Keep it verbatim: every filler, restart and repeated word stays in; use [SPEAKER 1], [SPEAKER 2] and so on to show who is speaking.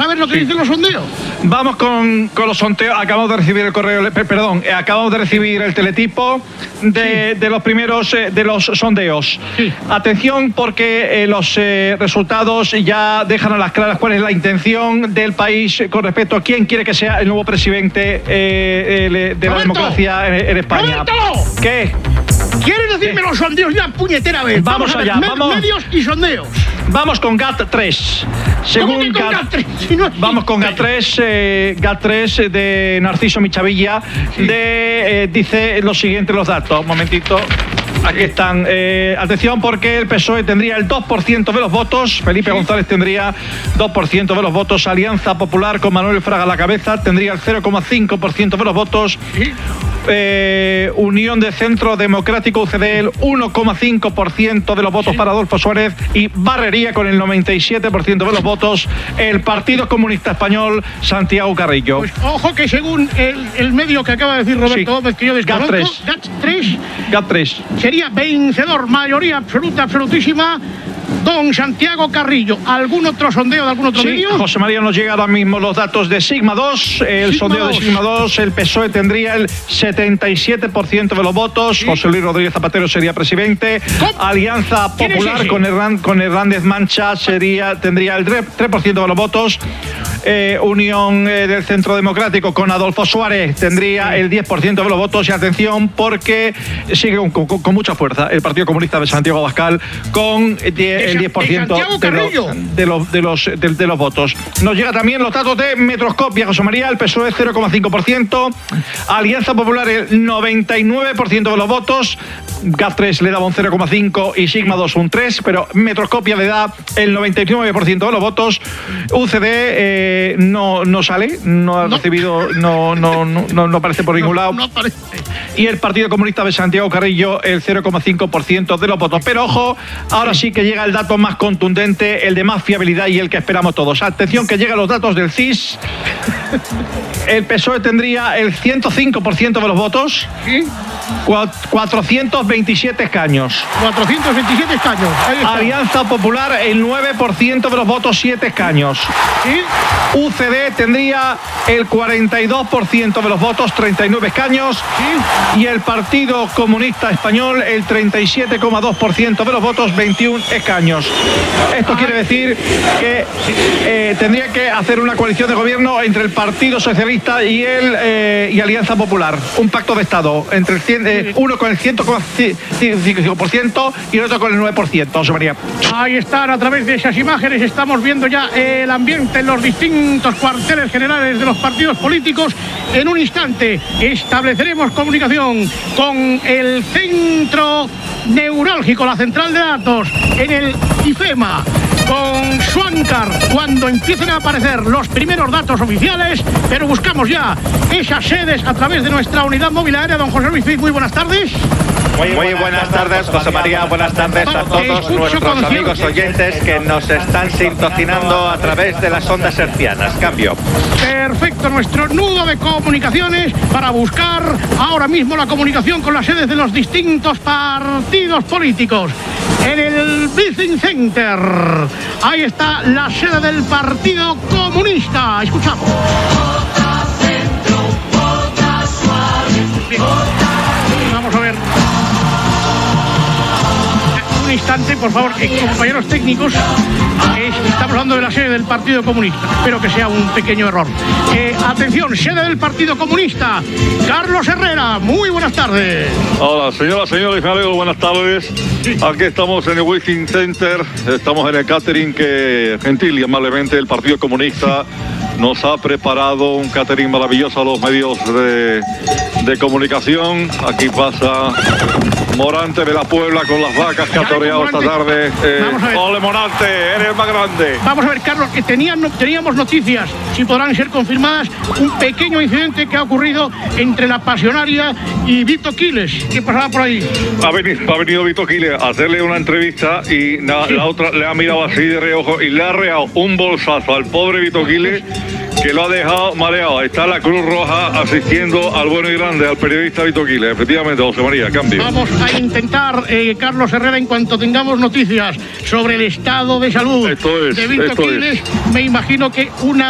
[SPEAKER 1] a ver lo que sí. dicen los sondeos.
[SPEAKER 2] Vamos con, con los sondeos. Acabamos de recibir el correo, perdón, acabamos de recibir el teletipo de, sí. de los primeros eh, de los sondeos. Sí. Atención, porque eh, los eh, resultados ya dejan a las claras cuál es la intención del país con respecto a quién quiere que sea el nuevo presidente eh, de, de la democracia en, en España.
[SPEAKER 1] ¡Roberto!
[SPEAKER 2] ¿Qué?
[SPEAKER 1] ¿Quieres decirme ¿Qué? los sondeos ya puñetera vez?
[SPEAKER 2] Vamos, vamos allá,
[SPEAKER 1] ver,
[SPEAKER 2] vamos.
[SPEAKER 1] Medios y sondeos.
[SPEAKER 2] Vamos con G A T tres. Según
[SPEAKER 1] ¿Cómo que con G A T tres? Si no es
[SPEAKER 2] vamos con G A T tres, eh, G A T tres de Narciso Michavilla, sí. de, eh, dice lo siguiente los datos. Un momentito. Aquí están. Eh, atención, porque el P S O E tendría el dos por ciento de los votos. Felipe sí. González tendría dos por ciento de los votos. Alianza Popular con Manuel Fraga a la cabeza tendría el cero coma cinco por ciento de los votos. Sí. Eh, Unión de Centro Democrático U C D el uno coma cinco por ciento de los votos sí. para Adolfo Suárez, y barrería con el noventa y siete por ciento de los votos el Partido Comunista Español, Santiago Carrillo.
[SPEAKER 1] Pues ojo que según el, el medio que acaba de decir Roberto sí. Gómez, que yo desconozco, G A T tres,
[SPEAKER 2] G A T tres
[SPEAKER 1] sería vencedor, mayoría absoluta, absolutísima, don Santiago Carrillo. ¿Algún otro sondeo de algún otro
[SPEAKER 2] sí,
[SPEAKER 1] medio?
[SPEAKER 2] José María, nos llega ahora mismo los datos de Sigma dos. El Sigma sondeo dos. de Sigma dos, el P S O E tendría el setenta y siete por ciento de los votos. Sí. José Luis Rodríguez Zapatero sería presidente. ¿Cómo? Alianza Popular es con, Hernán, con Hernández Mancha sería, tendría el tres por ciento de los votos. Eh, Unión eh, del Centro Democrático con Adolfo Suárez tendría el diez por ciento de los votos. Y atención, porque sigue con, con, con mucha fuerza el Partido Comunista de Santiago Abascal con el diez por ciento de, lo, de, los, de, los, de, de los votos. Nos llega también los datos de Metroscopia, José María. El P S O E cero coma cinco por ciento, Alianza Popular el noventa y nueve por ciento de los votos, G A T tres le daba un cero coma cinco y Sigma dos un tres, pero Metroscopia le da el noventa y nueve por ciento de los votos. U C D eh, no, no sale, no ha no. recibido, no, no, no, no, no aparece por ningún
[SPEAKER 1] no,
[SPEAKER 2] lado.
[SPEAKER 1] No aparece.
[SPEAKER 2] Y el Partido Comunista de Santiago Carrillo el cero coma cinco por ciento de los votos. Pero ojo, ahora sí que llega el dato más contundente, el de más fiabilidad y el que esperamos todos. Atención, que llegan los datos del C I S. El P S O E tendría el ciento cinco por ciento de los votos. ¿Sí? cuatrocientos veintisiete escaños.
[SPEAKER 1] cuatrocientos veintisiete escaños.
[SPEAKER 2] Alianza Popular el nueve por ciento de los votos, siete escaños.
[SPEAKER 1] ¿Sí?
[SPEAKER 2] U C D tendría el cuarenta y dos por ciento de los votos, treinta y nueve escaños. ¿Sí? Y el Partido Comunista Español el treinta y siete coma dos por ciento de los votos, veintiún escaños. Esto quiere decir que eh, tendría que hacer una coalición de gobierno entre el Partido Socialista y el eh, y Alianza Popular. Un pacto de Estado entre el cien, eh, uno con el cien coma cinco por ciento y el otro con el nueve por ciento, José María.
[SPEAKER 1] Ahí están, a través de esas imágenes estamos viendo ya el ambiente en los distintos cuarteles generales de los partidos políticos. En un instante estableceremos comunicación con el centro neurálgico, la central de datos, en el IFEMA, con Suancar, cuando empiecen a aparecer los primeros datos oficiales, pero buscamos ya esas sedes a través de nuestra unidad móvil aérea. Don José Luis Cid, muy buenas tardes.
[SPEAKER 3] Muy, muy buenas tardes, José María. Buenas tardes a todos nuestros amigos oyentes que nos están sintonizando a través de las ondas hercianas. Cambio.
[SPEAKER 1] Perfecto, nuestro nudo de comunicaciones para buscar ahora mismo la comunicación con las sedes de los distintos partidos políticos. En el Business Center, ahí está la sede del Partido Comunista. Escuchamos. Bien. Vamos a ver. Un instante, por favor, eh, compañeros técnicos, eh, estamos hablando de la sede del Partido Comunista. Espero que sea un pequeño error. Eh, atención, sede del Partido Comunista, Carlos Herrera, muy buenas tardes.
[SPEAKER 4] Hola, señoras, señores, me alegro, buenas tardes. Sí. Aquí estamos en el Wishing Center, estamos en el catering que gentil y amablemente el Partido Comunista nos ha preparado un catering maravilloso a los medios de, de comunicación. Aquí pasa Morante de la Puebla con las vacas que ha toreado esta tarde. Eh, ¡Ole, Morante! ¡Eres el más grande!
[SPEAKER 1] Vamos a ver, Carlos, que tenían, teníamos noticias, si podrán ser confirmadas, un pequeño incidente que ha ocurrido entre la Pasionaria y Vito Quiles. ¿Qué pasaba por ahí?
[SPEAKER 4] Ha venido, ha venido Vito Quiles a hacerle una entrevista y la, sí. la otra le ha mirado así de reojo y le ha reado un bolsazo al pobre Vito Quiles, que lo ha dejado mareado. Está la Cruz Roja asistiendo al bueno y grande, al periodista Vito Quiles. Efectivamente, José María, cambio.
[SPEAKER 1] Vamos a intentar, eh, Carlos Herrera, en cuanto tengamos noticias sobre el estado de salud
[SPEAKER 4] esto es,
[SPEAKER 1] de Vito
[SPEAKER 4] esto
[SPEAKER 1] Quiles,
[SPEAKER 4] es.
[SPEAKER 1] me imagino que una